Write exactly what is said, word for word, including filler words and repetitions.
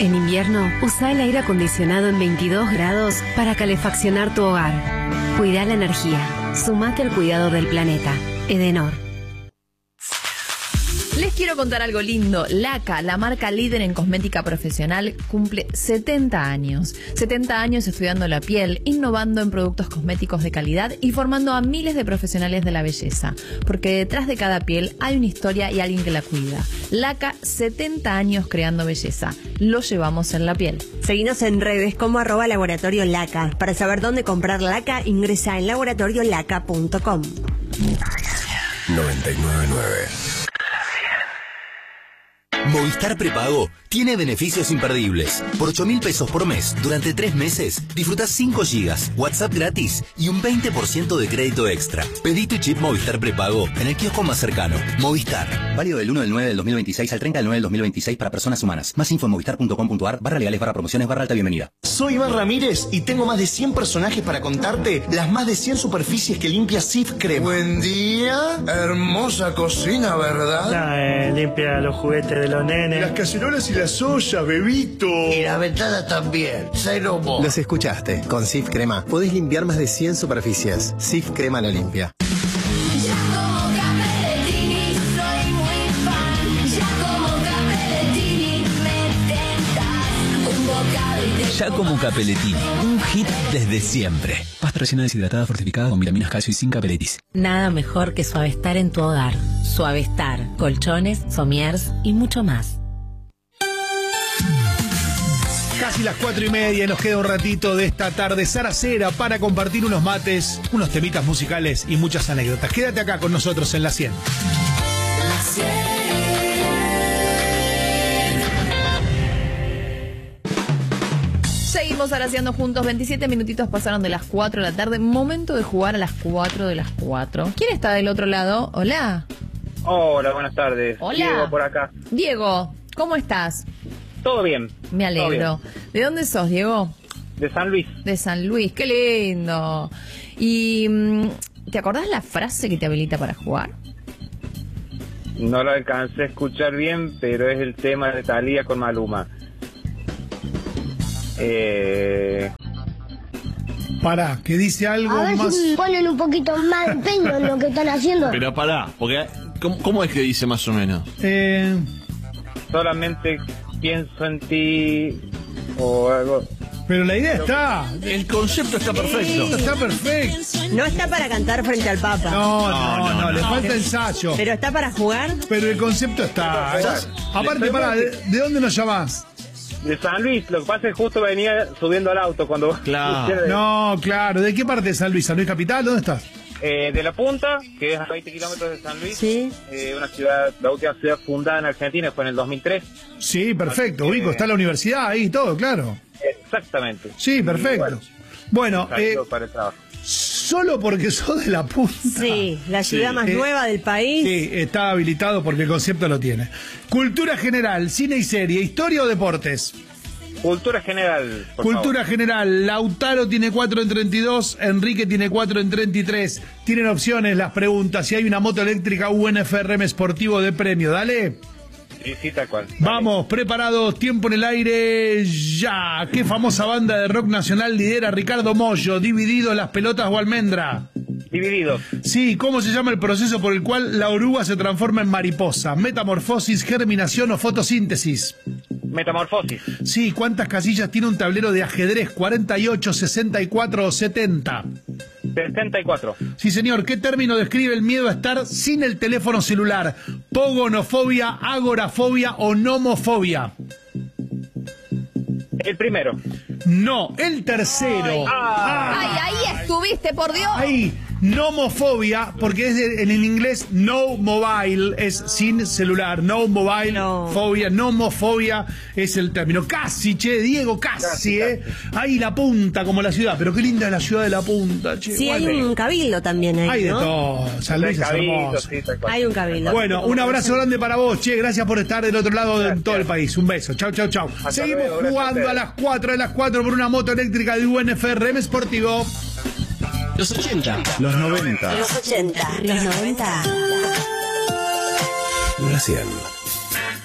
En invierno, usa el aire acondicionado en veintidós grados para calefaccionar tu hogar. Cuida la energía. Sumate al cuidado del planeta. Edenor. Les quiero contar algo lindo. Laca, la marca líder en cosmética profesional, cumple setenta años. setenta años estudiando la piel, innovando en productos cosméticos de calidad y formando a miles de profesionales de la belleza. Porque detrás de cada piel hay una historia y alguien que la cuida. Laca, setenta años creando belleza. Lo llevamos en la piel. Seguinos en redes como arroba laboratorio Laca. Para saber dónde comprar Laca, ingresa en laboratorio laca punto com. noventa y nueve punto nueve. Movistar Prepago tiene beneficios imperdibles. Por ocho mil pesos por mes, durante tres meses, disfrutás cinco gigas, WhatsApp gratis y un veinte por ciento de crédito extra. Pedí tu chip Movistar Prepago en el kiosco más cercano. Movistar. Válido del uno del nueve del dos mil veintiséis al treinta del nueve del dos mil veintiséis para personas humanas. Más info en movistar punto com punto ar, barra legales, barra promociones, barra alta bienvenida. Soy Iván Ramírez y tengo más de cien personajes para contarte las más de cien superficies que limpia Cif Crema. Buen día. Hermosa cocina, ¿verdad? Ah, eh, limpia los juguetes de los nenes. Las cacerolas y las ollas, bebito. Y la ventana también. Cero mo. Los escuchaste. Con Cif Crema podés limpiar más de cien superficies. Cif Crema la limpia. Giacomo Cappellettini, un hit desde siempre. Pasta rellena deshidratada fortificada con vitaminas, calcio y sin capelletis. Nada mejor que Suavestar en tu hogar. Suavestar, colchones, somiers y mucho más. Casi las cuatro y media, nos queda un ratito de esta tarde zaracera para compartir unos mates, unos temitas musicales y muchas anécdotas. Quédate acá con nosotros en La cien. La cien. Seguimos araceando juntos, veintisiete minutitos pasaron de las cuatro de la tarde, momento de jugar a las cuatro de las cuatro. ¿Quién está del otro lado? Hola. Hola, buenas tardes. Hola. Diego por acá. Diego, ¿cómo estás? Todo bien. Me alegro. Bien. ¿De dónde sos, Diego? De San Luis. De San Luis, qué lindo. ¿Y te acordás la frase que te habilita para jugar? No la alcancé a escuchar bien, pero es el tema de Thalía con Maluma. Eh... Pará, que dice algo a ver más... si ponen un poquito más de empeño en lo que están haciendo. Pero pará, porque ¿cómo, cómo es que dice más o menos? Eh... Solamente pienso en ti o algo... Pero la idea está. El concepto está perfecto. Sí, está perfecto. No está para cantar frente al Papa. No, no, no, no, no le no. falta ensayo. Pero está para jugar. Pero el concepto está. Aparte, pará, ¿de, ¿de dónde nos llamás? De San Luis, lo que pasa es que justo venía subiendo al auto cuando... Claro. No, claro. ¿De qué parte de San Luis? ¿San Luis Capital? ¿Dónde estás? Eh, de La Punta, que es a veinte kilómetros de San Luis. Sí. Eh, una ciudad, la última ciudad fundada en Argentina fue en el dos mil tres. Sí, perfecto. Ubico, está la universidad ahí y todo, claro. Exactamente. Sí, perfecto. Bueno, eh, para el trabajo. Solo porque sos de La Punta. Sí, la ciudad sí. más eh, nueva del país. Sí, está habilitado porque el concepto lo tiene. Cultura general, cine y serie, historia o deportes. Cultura general. Por Cultura favor. general. Lautaro tiene cuatro en treinta y dos, Enrique tiene cuatro en treinta y tres. Tienen opciones las preguntas. Si hay una moto eléctrica U N F R M Sportivo de premio, dale. Sí, sí, tal cual. Vamos, preparados, tiempo en el aire, ya. ¿Qué famosa banda de rock nacional lidera Ricardo Mollo? ¿Divididos, Las Pelotas o Almendra? Divididos. Sí, ¿cómo se llama el proceso por el cual la oruga se transforma en mariposa? ¿Metamorfosis, germinación o fotosíntesis? Metamorfosis. Sí, ¿cuántas casillas tiene un tablero de ajedrez? ¿cuarenta y ocho, sesenta y cuatro o setenta? setenta y cuatro. Sí, señor. ¿Qué término describe el miedo a estar sin el teléfono celular? ¿Pogonofobia, agorafobia o nomofobia? El primero. No, el tercero. Ay, ah. Ay ahí estuviste, por Dios. Ahí. Nomofobia, porque es de, en el inglés no mobile, es sin celular. No mobile, no. Fobia, nomofobia es el término. Casi, che, Diego, casi, casi eh. Casi. Ahí La Punta, como la ciudad, pero qué linda es la ciudad de La Punta, che. Sí, bueno. hay un cabildo también ahí, Hay ¿no? de todo, San Luis es hermoso. Sí, hay un cabildo. Bueno, un abrazo grande para vos, che, gracias por estar del otro lado de todo el país. Un beso, chau, chau, chau. Hasta Seguimos luego, jugando a, a las cuatro de las cuatro por una moto eléctrica de U N F R M Sportivo. Los ochenta, los noventa. Los ochenta, los noventa. La cien.